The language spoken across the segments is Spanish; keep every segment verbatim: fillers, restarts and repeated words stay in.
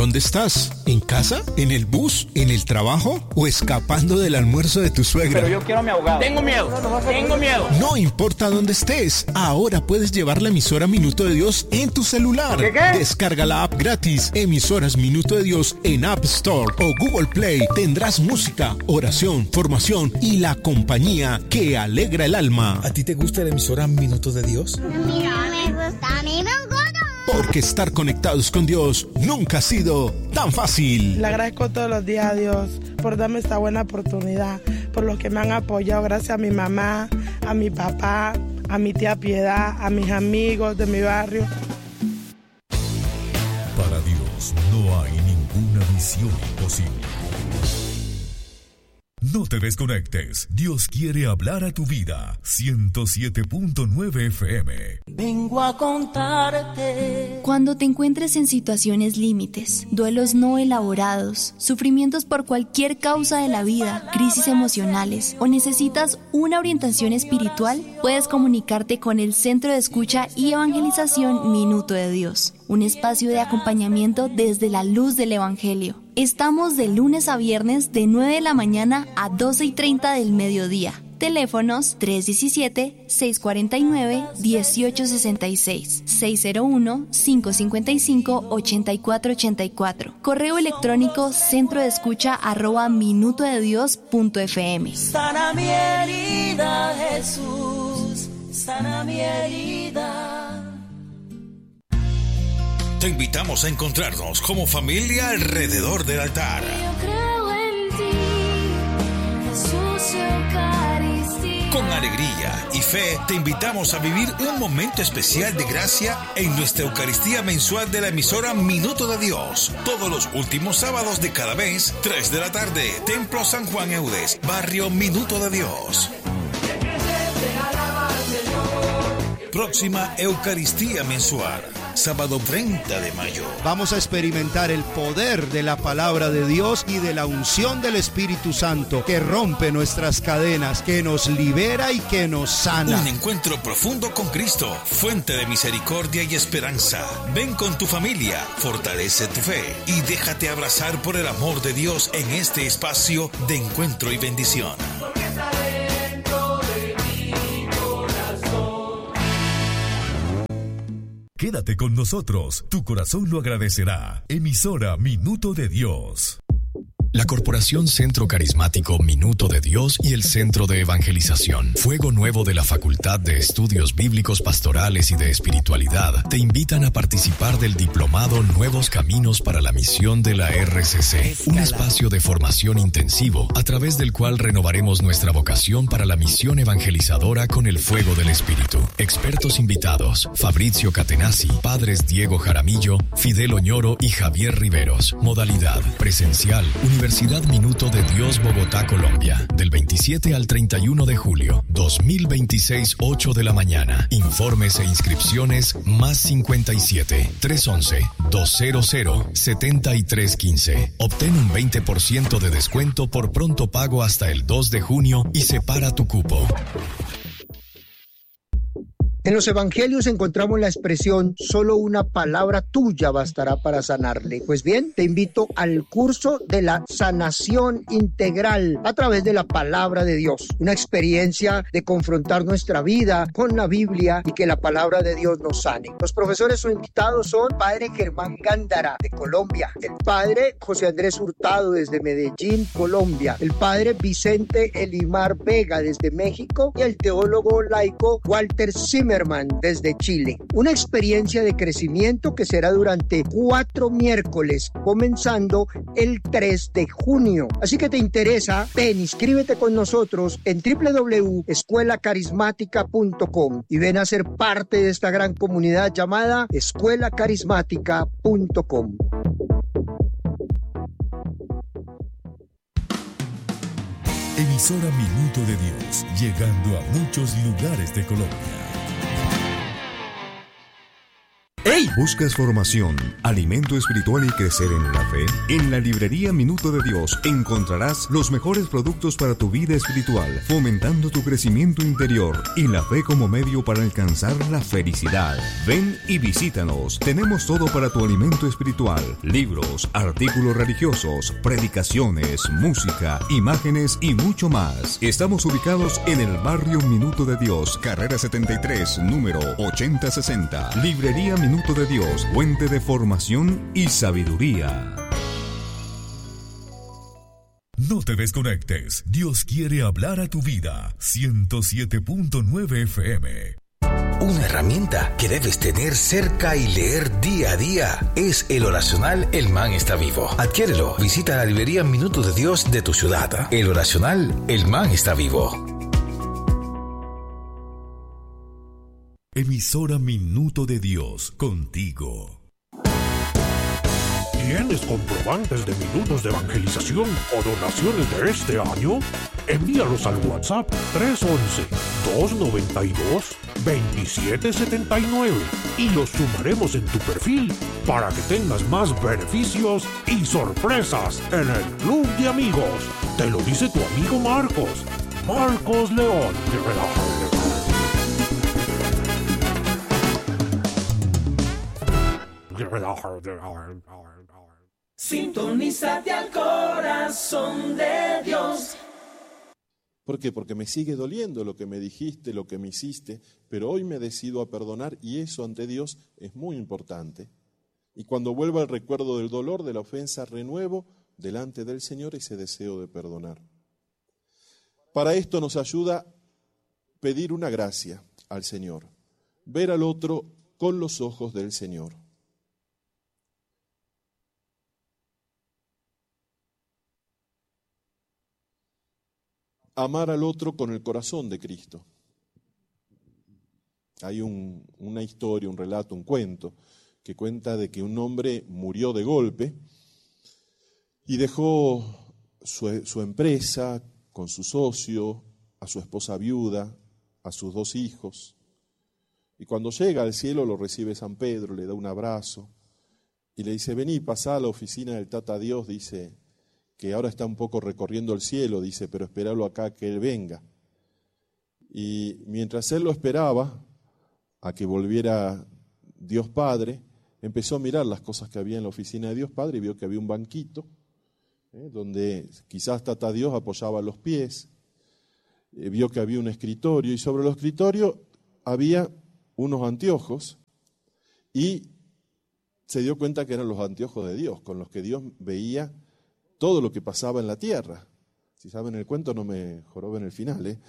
¿Dónde estás? ¿En casa? ¿En el bus? ¿En el trabajo? ¿O escapando del almuerzo de tu suegra? Pero yo quiero a mi abogado. Tengo miedo, tengo miedo. No importa dónde estés, ahora puedes llevar la emisora Minuto de Dios en tu celular. ¿Qué, qué? Descarga la app gratis, Emisoras Minuto de Dios en App Store o Google Play. Tendrás música, oración, formación y la compañía que alegra el alma. ¿A ti te gusta la emisora Minuto de Dios? A mí no me gusta, a mí me gusta. Porque estar conectados con Dios nunca ha sido tan fácil. Le agradezco todos los días a Dios por darme esta buena oportunidad, por los que me han apoyado, gracias a mi mamá, a mi papá, a mi tía Piedad, a mis amigos de mi barrio. Para Dios no hay ninguna misión imposible. No te desconectes. Dios quiere hablar a tu vida. ciento siete punto nueve F M. Vengo a contarte. Cuando te encuentres en situaciones límites, duelos no elaborados, sufrimientos por cualquier causa de la vida, crisis emocionales o necesitas una orientación espiritual, puedes comunicarte con el Centro de Escucha y Evangelización Minuto de Dios, un espacio de acompañamiento desde la luz del Evangelio. Estamos de lunes a viernes de nueve de la mañana a doce y treinta del mediodía. Teléfonos tres uno siete, seis cuatro nueve, uno ocho seis seis, seis cero uno, cinco cinco cinco, ocho cuatro ocho cuatro. Correo electrónico centro de escucha arroba minuto de dios punto f m. Sana mi herida, Jesús, sana mi herida. Te invitamos a encontrarnos como familia alrededor del altar. Yo creo en ti, Jesús Eucaristía. Con alegría y fe te invitamos a vivir un momento especial de gracia en nuestra Eucaristía mensual de la emisora Minuto de Dios. Todos los últimos sábados de cada mes, tres de la tarde, Templo San Juan Eudes, barrio Minuto de Dios. Próxima Eucaristía mensual, sábado treinta de mayo. Vamos a experimentar el poder de la palabra de Dios y de la unción del Espíritu Santo que rompe nuestras cadenas, que nos libera y que nos sana. Un encuentro profundo con Cristo, fuente de misericordia y esperanza. Ven con tu familia, fortalece tu fe y déjate abrazar por el amor de Dios en este espacio de encuentro y bendición. Quédate con nosotros, tu corazón lo agradecerá. Emisora Minuto de Dios. La Corporación Centro Carismático Minuto de Dios y el Centro de Evangelización Fuego Nuevo de la Facultad de Estudios Bíblicos Pastorales y de Espiritualidad te invitan a participar del diplomado Nuevos Caminos para la Misión de la R C C, un espacio de formación intensivo a través del cual renovaremos nuestra vocación para la misión evangelizadora con el fuego del Espíritu. Expertos invitados: Fabrizio Catenazzi, padres Diego Jaramillo, Fidel Oñoro y Javier Riveros. Modalidad presencial, Universidad Minuto de Dios, Bogotá, Colombia, del veintisiete al treinta y uno de julio, dos mil veintiséis, ocho de la mañana. Informes e inscripciones más cincuenta y siete, trescientos once, doscientos, setenta y tres quince. Obtén un veinte por ciento de descuento por pronto pago hasta el dos de junio y separa tu cupo. En los evangelios encontramos la expresión solo una palabra tuya bastará para sanarle. Pues bien, te invito al curso de la sanación integral a través de la palabra de Dios. Una experiencia de confrontar nuestra vida con la Biblia y que la palabra de Dios nos sane. Los profesores o invitados son Padre Germán Gándara de Colombia, el Padre José Andrés Hurtado desde Medellín, Colombia, el Padre Vicente Elimar Vega desde México y el teólogo laico Walter Zimmerman desde Chile. Una experiencia de crecimiento que será durante cuatro miércoles, comenzando el tres de junio. Así que te interesa, ven, inscríbete con nosotros en doble u doble u doble u punto escuela carismática punto com y ven a ser parte de esta gran comunidad llamada escuela carismática punto com. Emisora Minuto de Dios, llegando a muchos lugares de Colombia. ¡Hey! ¡Ay! ¿Buscas formación, alimento espiritual y crecer en la fe? En la librería Minuto de Dios encontrarás los mejores productos para tu vida espiritual, fomentando tu crecimiento interior y la fe como medio para alcanzar la felicidad. Ven y visítanos. Tenemos todo para tu alimento espiritual: libros, artículos religiosos, predicaciones, música, imágenes y mucho más. Estamos ubicados en el barrio Minuto de Dios, carrera setenta y tres, número ochenta sesenta. Librería Minuto de Dios, fuente de formación y sabiduría. No te desconectes. Dios quiere hablar a tu vida. ciento siete punto nueve F M. Una herramienta que debes tener cerca y leer día a día es el oracional El Man está vivo. Adquiérelo. Visita la librería Minuto de Dios de tu ciudad. El oracional El Man está vivo. Emisora Minuto de Dios, contigo. ¿Tienes comprobantes de minutos de evangelización o donaciones de este año? Envíalos al WhatsApp tres once, dos noventa y dos, veintisiete setenta y nueve y los sumaremos en tu perfil para que tengas más beneficios y sorpresas en el Club de Amigos. Te lo dice tu amigo Marcos. Marcos León. Sintonízate al corazón de Dios. ¿Por qué? Porque me sigue doliendo lo que me dijiste, lo que me hiciste, pero hoy me decido a perdonar y eso ante Dios es muy importante. Y cuando vuelva el recuerdo del dolor, de la ofensa, renuevo delante del Señor ese deseo de perdonar. Para esto nos ayuda pedir una gracia al Señor, ver al otro con los ojos del Señor. Amar al otro con el corazón de Cristo. Hay un, una historia, un relato, un cuento, que cuenta de que un hombre murió de golpe y dejó su, su empresa con su socio, a su esposa viuda, a sus dos hijos. Y cuando llega al cielo lo recibe San Pedro, le da un abrazo y le dice: vení, pasá a la oficina del Tata Dios, dice, que ahora está un poco recorriendo el cielo, dice, pero esperalo acá que Él venga. Y mientras él lo esperaba, a que volviera Dios Padre, empezó a mirar las cosas que había en la oficina de Dios Padre y vio que había un banquito, ¿eh? donde quizás Tata Dios apoyaba los pies, eh, vio que había un escritorio y sobre el escritorio había unos anteojos y se dio cuenta que eran los anteojos de Dios, con los que Dios veía todo lo que pasaba en la tierra. Si saben el cuento, no me joroben el final, ¿eh?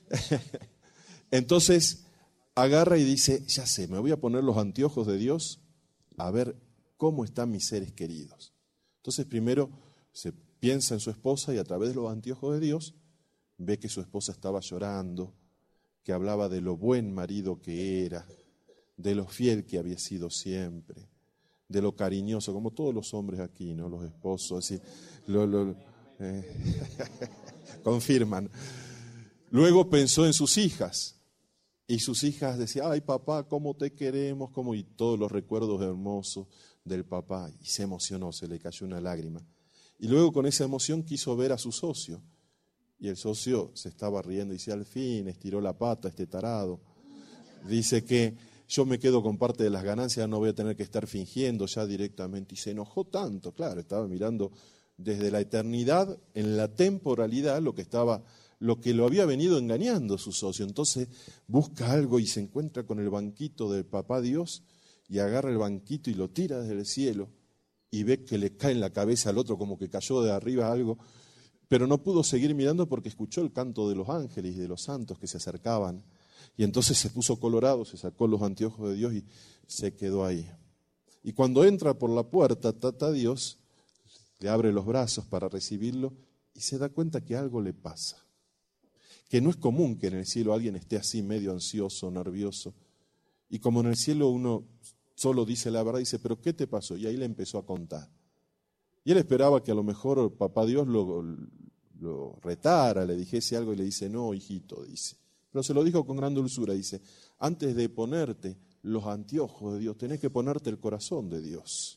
Entonces agarra y dice: ya sé, me voy a poner los anteojos de Dios a ver cómo están mis seres queridos. Entonces primero se piensa en su esposa y a través de los anteojos de Dios ve que su esposa estaba llorando, que hablaba de lo buen marido que era, de lo fiel que había sido siempre, de lo cariñoso, como todos los hombres aquí, ¿no? Los esposos, así, lo, lo, eh, confirman. Luego pensó en sus hijas, y sus hijas decían: ay papá, cómo te queremos, cómo, y todos los recuerdos hermosos del papá, y se emocionó, se le cayó una lágrima. Y luego con esa emoción quiso ver a su socio, y el socio se estaba riendo y decía: al fin, estiró la pata este tarado. Dice que yo me quedo con parte de las ganancias, no voy a tener que estar fingiendo ya directamente. Y se enojó tanto, claro, estaba mirando desde la eternidad, en la temporalidad, lo que estaba, lo que lo había venido engañando su socio. Entonces busca algo y se encuentra con el banquito del papá Dios y agarra el banquito y lo tira desde el cielo y ve que le cae en la cabeza al otro como que cayó de arriba algo, pero no pudo seguir mirando porque escuchó el canto de los ángeles y de los santos que se acercaban. Y entonces se puso colorado, se sacó los anteojos de Dios y se quedó ahí. Y cuando entra por la puerta, Tata Dios le abre los brazos para recibirlo y se da cuenta que algo le pasa. Que no es común que en el cielo alguien esté así medio ansioso, nervioso. Y como en el cielo uno solo dice la verdad, dice: ¿pero qué te pasó? Y ahí le empezó a contar. Y él esperaba que a lo mejor papá Dios lo, lo retara, le dijese algo y le dice: no, hijito, dice. Pero se lo dijo con gran dulzura, dice: antes de ponerte los anteojos de Dios, tenés que ponerte el corazón de Dios.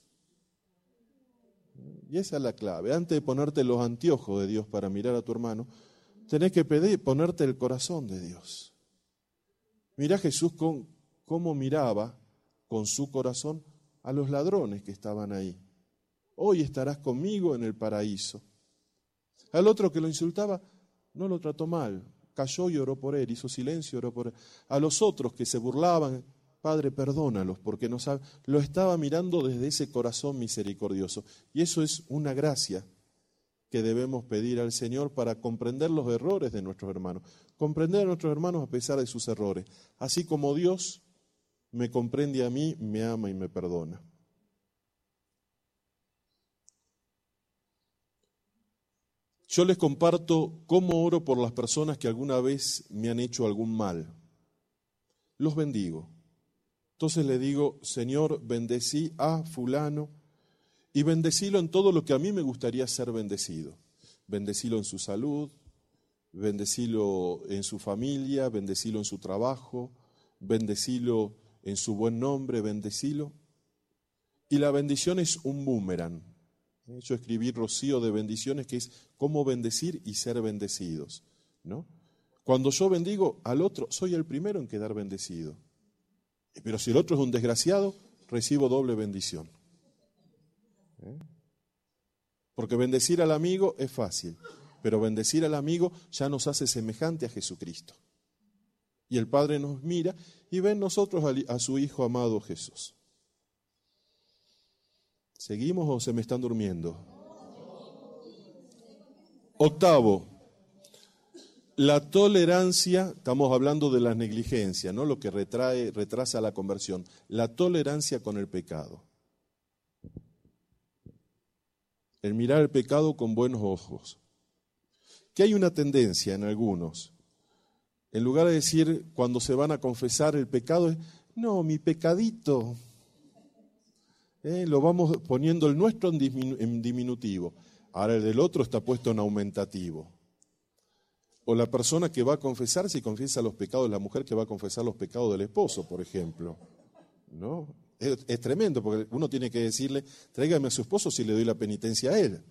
Y esa es la clave. Antes de ponerte los anteojos de Dios para mirar a tu hermano, tenés que pedir, ponerte el corazón de Dios. Mirá Jesús con, cómo miraba con su corazón a los ladrones que estaban ahí. Hoy estarás conmigo en el paraíso. Al otro que lo insultaba, no lo trató mal. Cayó y oró por él, hizo silencio y oró por él. A los otros que se burlaban, Padre, perdónalos, porque no sabe, lo estaba mirando desde ese corazón misericordioso. Y eso es una gracia que debemos pedir al Señor para comprender los errores de nuestros hermanos. Comprender a nuestros hermanos a pesar de sus errores. Así como Dios me comprende a mí, me ama y me perdona. Yo les comparto cómo oro por las personas que alguna vez me han hecho algún mal. Los bendigo. Entonces le digo, Señor, bendecí a fulano y bendecílo en todo lo que a mí me gustaría ser bendecido. Bendecílo en su salud, bendecílo en su familia, bendecílo en su trabajo, bendecílo en su buen nombre, bendecílo. Y la bendición es un boomerang. Yo escribí Rocío de bendiciones, que es cómo bendecir y ser bendecidos, ¿no? Cuando yo bendigo al otro, soy el primero en quedar bendecido. Pero si el otro es un desgraciado, recibo doble bendición. ¿Eh? Porque bendecir al amigo es fácil, pero bendecir al amigo ya nos hace semejante a Jesucristo. Y el Padre nos mira y ve en nosotros a su Hijo amado Jesús. ¿Seguimos o se me están durmiendo? Octavo, la tolerancia, estamos hablando de la negligencia, ¿no? Lo que retrae, retrasa la conversión. La tolerancia con el pecado. El mirar el pecado con buenos ojos. Que hay una tendencia en algunos. En lugar de decir, cuando se van a confesar el pecado, es, no, mi pecadito. Eh, lo vamos poniendo el nuestro en, diminu- en diminutivo. Ahora el del otro está puesto en aumentativo. O la persona que va a confesar, si confiesa los pecados, la mujer que va a confesar los pecados del esposo, por ejemplo. ¿No? Es, es tremendo, porque uno tiene que decirle, tráigame a su esposo si le doy la penitencia a él.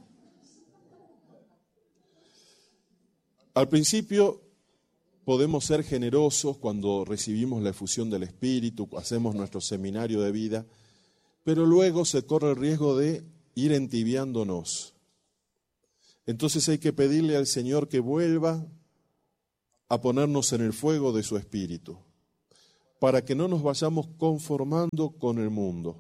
Al principio podemos ser generosos cuando recibimos la efusión del Espíritu, hacemos nuestro seminario de vida, pero luego se corre el riesgo de ir entibiándonos. Entonces hay que pedirle al Señor que vuelva a ponernos en el fuego de su Espíritu, para que no nos vayamos conformando con el mundo.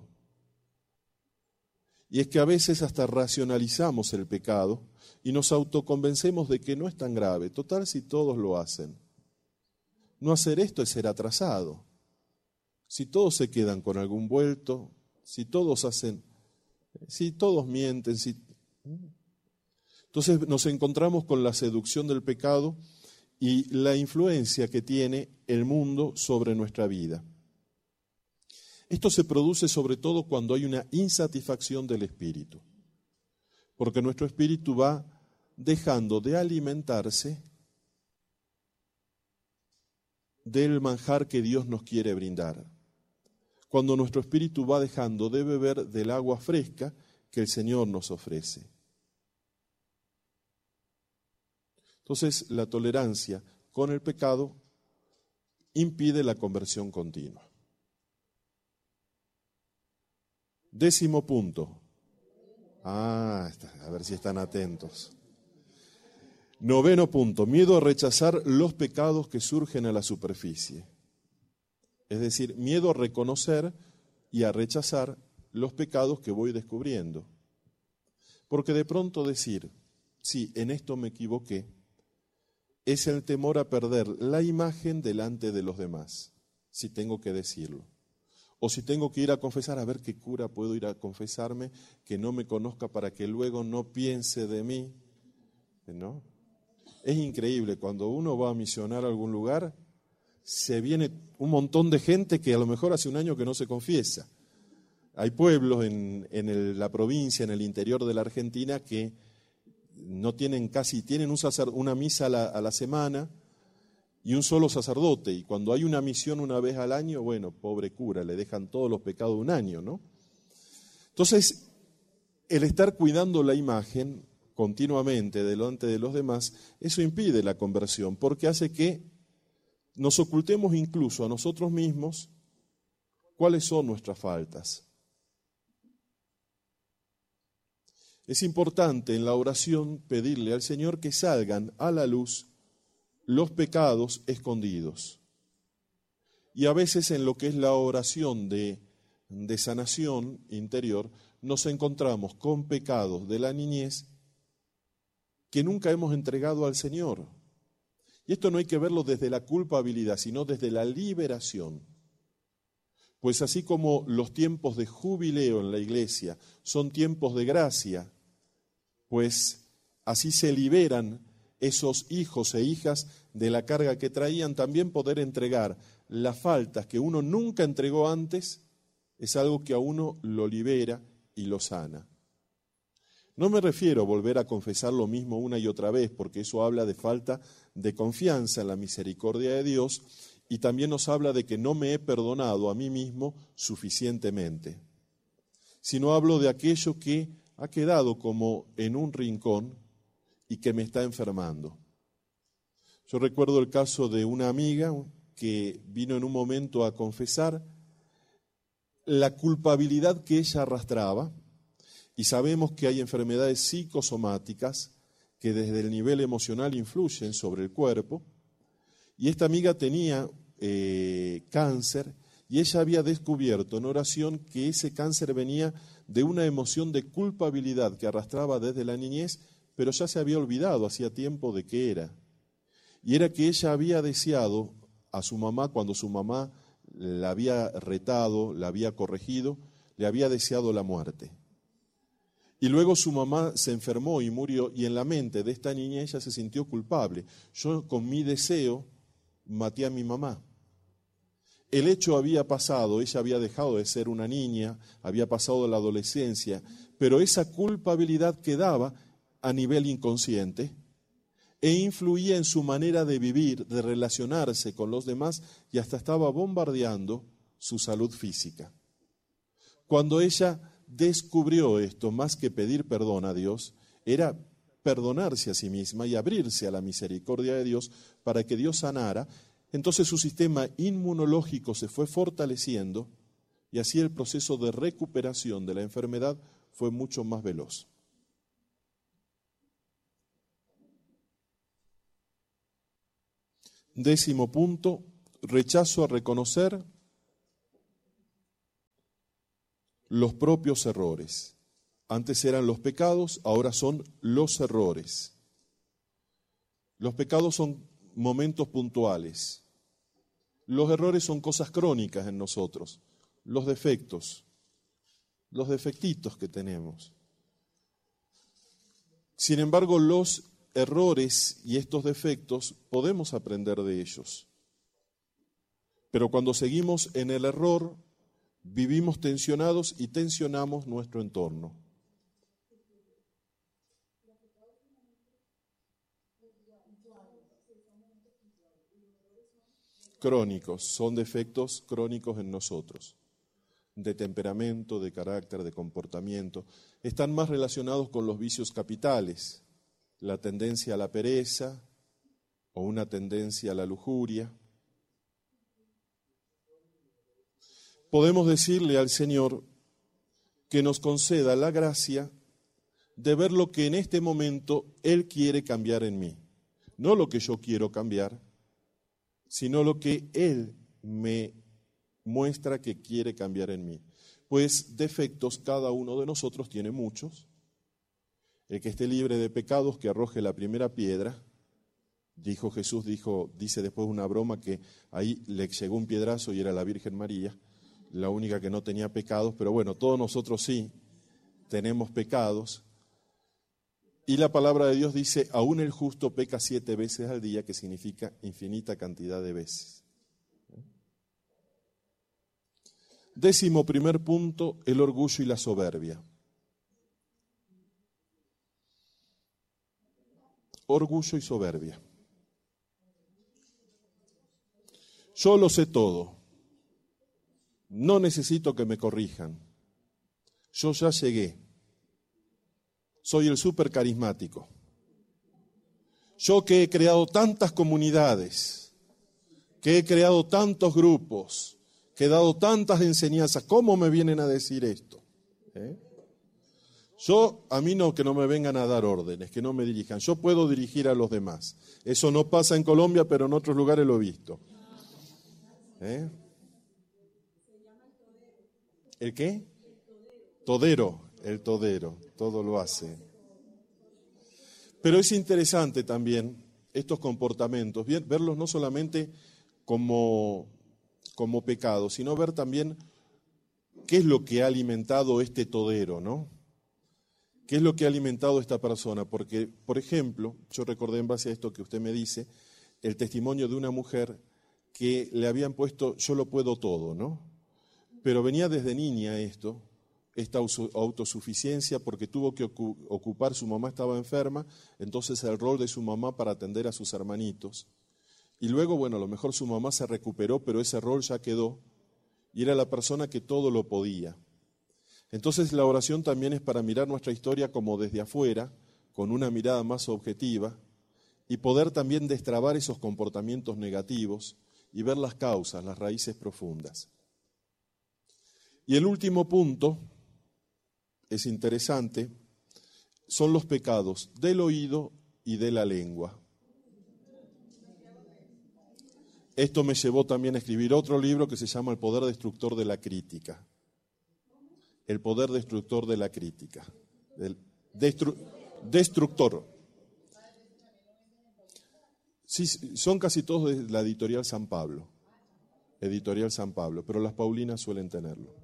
Y es que a veces hasta racionalizamos el pecado y nos autoconvencemos de que no es tan grave. Total, si todos lo hacen. No hacer esto es ser atrasado. Si todos se quedan con algún vuelto, si todos hacen, si todos mienten, si... Entonces nos encontramos con la seducción del pecado y la influencia que tiene el mundo sobre nuestra vida. Esto se produce sobre todo cuando hay una insatisfacción del espíritu, porque nuestro espíritu va dejando de alimentarse del manjar que Dios nos quiere brindar. Cuando nuestro espíritu va dejando de beber del agua fresca que el Señor nos ofrece. Entonces, la tolerancia con el pecado impide la conversión continua. Décimo punto. Ah, a ver si están atentos. Noveno punto. Miedo a rechazar los pecados que surgen a la superficie. Es decir, miedo a reconocer y a rechazar los pecados que voy descubriendo. Porque de pronto decir, sí, en esto me equivoqué, es el temor a perder la imagen delante de los demás, si tengo que decirlo. O si tengo que ir a confesar, a ver qué cura puedo ir a confesarme, que no me conozca para que luego no piense de mí. ¿No? Es increíble, cuando uno va a misionar a algún lugar, se viene un montón de gente que a lo mejor hace un año que no se confiesa. Hay pueblos en, en el, la provincia, en el interior de la Argentina, que no tienen casi, tienen un sacer, una misa a la, a la semana y un solo sacerdote. Y cuando hay una misión una vez al año, bueno, pobre cura, le dejan todos los pecados de un año, ¿no? Entonces, el estar cuidando la imagen continuamente delante de los demás, eso impide la conversión, porque hace que nos ocultemos incluso a nosotros mismos cuáles son nuestras faltas. Es importante en la oración pedirle al Señor que salgan a la luz los pecados escondidos. Y a veces en lo que es la oración de, de sanación interior, nos encontramos con pecados de la niñez que nunca hemos entregado al Señor. Y esto no hay que verlo desde la culpabilidad, sino desde la liberación. Pues así como los tiempos de jubileo en la iglesia son tiempos de gracia, pues así se liberan esos hijos e hijas de la carga que traían, también poder entregar las faltas que uno nunca entregó antes, es algo que a uno lo libera y lo sana. No me refiero a volver a confesar lo mismo una y otra vez, porque eso habla de falta de confianza en la misericordia de Dios y también nos habla de que no me he perdonado a mí mismo suficientemente, sino hablo de aquello que ha quedado como en un rincón y que me está enfermando. Yo recuerdo el caso de una amiga que vino en un momento a confesar la culpabilidad que ella arrastraba, y sabemos que hay enfermedades psicosomáticas que desde el nivel emocional influyen sobre el cuerpo, y esta amiga tenía eh, cáncer, y ella había descubierto en oración que ese cáncer venía de una emoción de culpabilidad que arrastraba desde la niñez, pero ya se había olvidado hacía tiempo de qué era. Y era que ella había deseado a su mamá, cuando su mamá la había retado, la había corregido, le había deseado la muerte. Y luego su mamá se enfermó y murió, y en la mente de esta niña ella se sintió culpable. Yo con mi deseo maté a mi mamá. El hecho había pasado, ella había dejado de ser una niña, había pasado la adolescencia, pero esa culpabilidad quedaba a nivel inconsciente e influía en su manera de vivir, de relacionarse con los demás, y hasta estaba bombardeando su salud física. Cuando ella descubrió esto, más que pedir perdón a Dios, era perdonarse a sí misma y abrirse a la misericordia de Dios para que Dios sanara. Entonces su sistema inmunológico se fue fortaleciendo y así el proceso de recuperación de la enfermedad fue mucho más veloz. Décimo punto, rechazo a reconocer los propios errores. Antes eran los pecados, ahora son los errores. Los pecados son momentos puntuales. Los errores son cosas crónicas en nosotros. Los defectos, los defectitos que tenemos. Sin embargo, los errores y estos defectos podemos aprender de ellos. Pero cuando seguimos en el error, vivimos tensionados y tensionamos nuestro entorno. Crónicos, son defectos crónicos en nosotros, de temperamento, de carácter, de comportamiento. Están más relacionados con los vicios capitales, la tendencia a la pereza o una tendencia a la lujuria. Podemos decirle al Señor que nos conceda la gracia de ver lo que en este momento Él quiere cambiar en mí. No lo que yo quiero cambiar, sino lo que Él me muestra que quiere cambiar en mí. Pues defectos cada uno de nosotros tiene muchos. El que esté libre de pecados, que arroje la primera piedra. Dijo Jesús, dijo, dice después una broma que ahí le llegó un piedrazo y era la Virgen María, la única que no tenía pecados, pero bueno, todos nosotros sí tenemos pecados. Y la palabra de Dios dice, aún el justo peca siete veces al día, que significa infinita cantidad de veces. Décimo primer punto, el orgullo y la soberbia. Orgullo y soberbia. Yo lo sé todo. No necesito que me corrijan. Yo ya llegué. Soy el súper carismático. Yo que he creado tantas comunidades, que he creado tantos grupos, que he dado tantas enseñanzas, ¿cómo me vienen a decir esto? ¿Eh? Yo, a mí no, que no me vengan a dar órdenes, que no me dirijan. Yo puedo dirigir a los demás. Eso no pasa en Colombia, pero en otros lugares lo he visto. ¿Eh? ¿El qué? Todero, el todero, todo lo hace. Pero es interesante también estos comportamientos, verlos no solamente como, como pecado, sino ver también qué es lo que ha alimentado este todero, ¿no? ¿Qué es lo que ha alimentado esta persona? Porque, por ejemplo, yo recordé en base a esto que usted me dice, el testimonio de una mujer que le habían puesto, yo lo puedo todo, ¿no? Pero venía desde niña esto, esta autosuficiencia, porque tuvo que ocupar, su mamá estaba enferma, entonces el rol de su mamá para atender a sus hermanitos. Y luego, bueno, a lo mejor su mamá se recuperó, pero ese rol ya quedó, y era la persona que todo lo podía. Entonces la oración también es para mirar nuestra historia como desde afuera, con una mirada más objetiva, y poder también destrabar esos comportamientos negativos y ver las causas, las raíces profundas. Y el último punto, es interesante, son los pecados del oído y de la lengua. Esto me llevó también a escribir otro libro que se llama El poder destructor de la crítica. El poder destructor de la crítica. El destru- destructor. Sí, son casi todos de la editorial San Pablo. Editorial San Pablo, pero las Paulinas suelen tenerlo.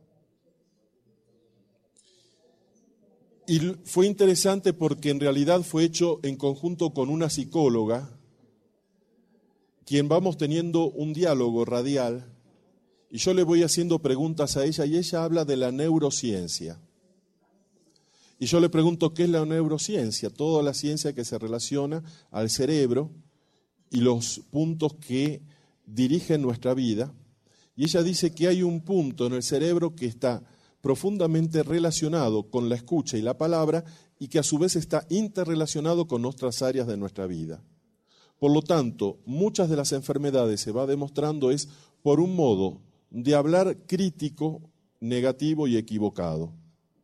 Y fue interesante porque en realidad fue hecho en conjunto con una psicóloga, quien vamos teniendo un diálogo radial, y yo le voy haciendo preguntas a ella, y ella habla de la neurociencia. Y yo le pregunto, ¿qué es la neurociencia? Toda la ciencia que se relaciona al cerebro y los puntos que dirigen nuestra vida. Y ella dice que hay un punto en el cerebro que está profundamente relacionado con la escucha y la palabra, y que a su vez está interrelacionado con otras áreas de nuestra vida. Por lo tanto, muchas de las enfermedades, se va demostrando, es por un modo de hablar crítico, negativo y equivocado.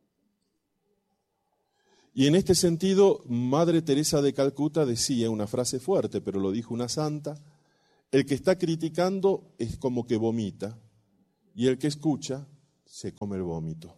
Y en este sentido, Madre Teresa de Calcuta decía una frase fuerte, pero lo dijo una santa: el que está criticando es como que vomita, y el que escucha se come el vómito.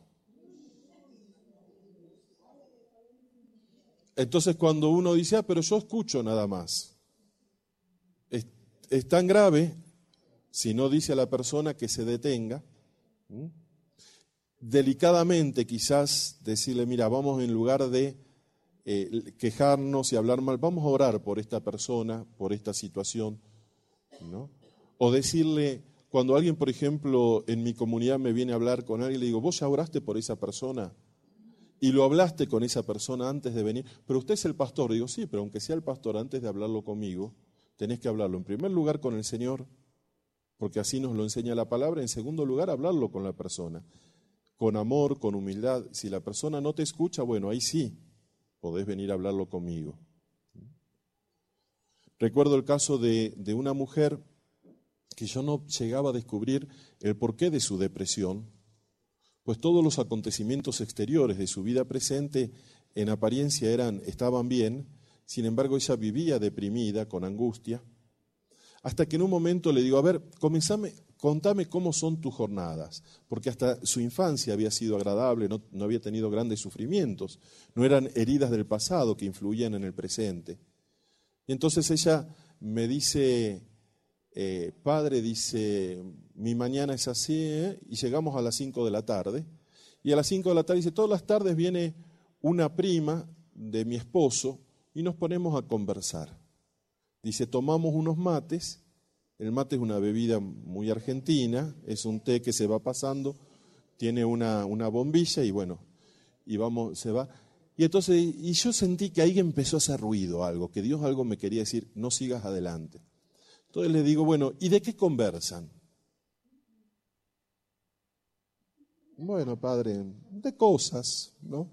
Entonces cuando uno dice, ah, pero yo escucho nada más, es, es tan grave si no dice a la persona que se detenga, ¿Mm? delicadamente quizás decirle, mira, vamos en lugar de eh, quejarnos y hablar mal, vamos a orar por esta persona, por esta situación, ¿no? O decirle, cuando alguien, por ejemplo, en mi comunidad me viene a hablar con alguien, le digo, ¿vos ya oraste por esa persona? Y lo hablaste con esa persona antes de venir. Pero usted es el pastor. Digo, sí, pero aunque sea el pastor, antes de hablarlo conmigo, tenés que hablarlo en primer lugar con el Señor, porque así nos lo enseña la palabra. En segundo lugar, hablarlo con la persona, con amor, con humildad. Si la persona no te escucha, bueno, ahí sí, podés venir a hablarlo conmigo. Recuerdo el caso de, de una mujer que yo no llegaba a descubrir el porqué de su depresión, pues todos los acontecimientos exteriores de su vida presente en apariencia eran, estaban bien, sin embargo ella vivía deprimida, con angustia, hasta que en un momento le digo, a ver, comenzame, contame cómo son tus jornadas, porque hasta su infancia había sido agradable, no, no había tenido grandes sufrimientos, no eran heridas del pasado que influían en el presente. Y entonces ella me dice, eh, padre, dice, mi mañana es así, ¿eh? Y llegamos a las cinco de la tarde, y a las cinco de la tarde dice, todas las tardes viene una prima de mi esposo y nos ponemos a conversar. Dice, tomamos unos mates, el mate es una bebida muy argentina, es un té que se va pasando, tiene una, una bombilla y bueno, y vamos, se va. Y entonces, y yo sentí que ahí empezó a hacer ruido algo, que Dios algo me quería decir, no sigas adelante. Entonces le digo, bueno, ¿y de qué conversan? Bueno, padre, de cosas, ¿no?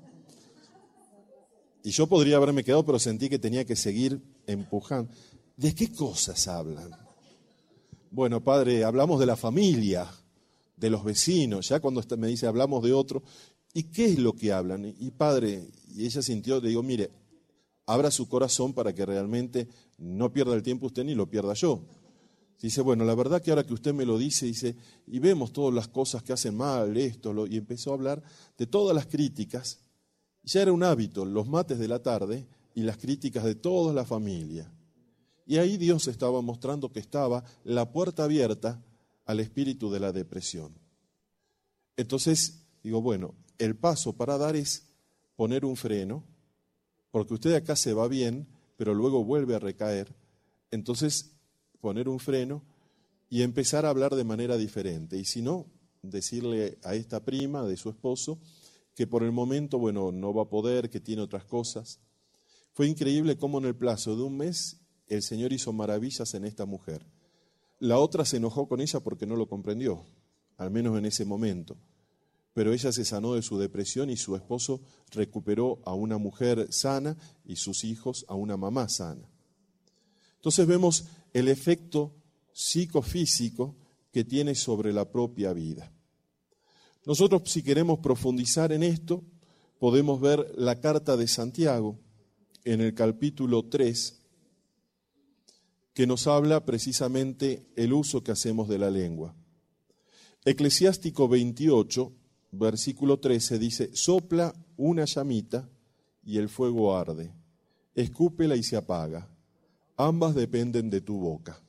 Y yo podría haberme quedado, pero sentí que tenía que seguir empujando. ¿De qué cosas hablan? Bueno, padre, hablamos de la familia, de los vecinos. Ya cuando me dice, hablamos de otro. ¿Y qué es lo que hablan? Y padre, y ella sintió, le digo, mire, abra su corazón para que realmente no pierda el tiempo usted ni lo pierda yo. Dice, bueno, la verdad que ahora que usted me lo dice, dice, y vemos todas las cosas que hacen mal, esto, lo, y empezó a hablar de todas las críticas. Ya era un hábito, los mates de la tarde y las críticas de toda la familia. Y ahí Dios estaba mostrando que estaba la puerta abierta al espíritu de la depresión. Entonces, digo, bueno, el paso para dar es poner un freno, porque usted acá se va bien, pero luego vuelve a recaer. Entonces, poner un freno y empezar a hablar de manera diferente. Y si no, decirle a esta prima de su esposo que por el momento, bueno, no va a poder, que tiene otras cosas. Fue increíble cómo en el plazo de un mes el Señor hizo maravillas en esta mujer. La otra se enojó con ella porque no lo comprendió, al menos en ese momento. Pero ella se sanó de su depresión y su esposo recuperó a una mujer sana y sus hijos a una mamá sana. Entonces vemos el efecto psicofísico que tiene sobre la propia vida. Nosotros, si queremos profundizar en esto, podemos ver la carta de Santiago en el capítulo tres, que nos habla precisamente el uso que hacemos de la lengua. Eclesiástico veintiocho, versículo trece, dice, sopla una llamita y el fuego arde, escúpela y se apaga. Ambas dependen de tu boca.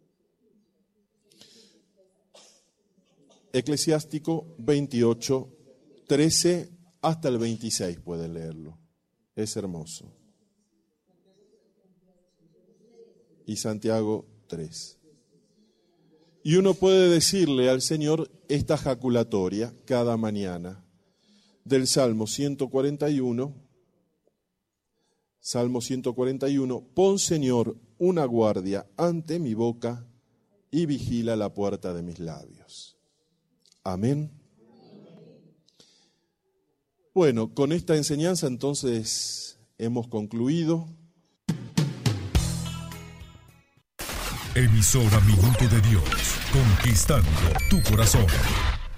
Eclesiástico veintiocho, trece hasta el veintiséis pueden leerlo. Es hermoso. Y Santiago tres. Y uno puede decirle al Señor esta jaculatoria cada mañana del Salmo ciento cuarenta y uno. Salmo ciento cuarenta y uno, pon Señor una guardia ante mi boca y vigila la puerta de mis labios. Amén. Bueno, con esta enseñanza entonces hemos concluido. Emisora Minuto de Dios, conquistando tu corazón.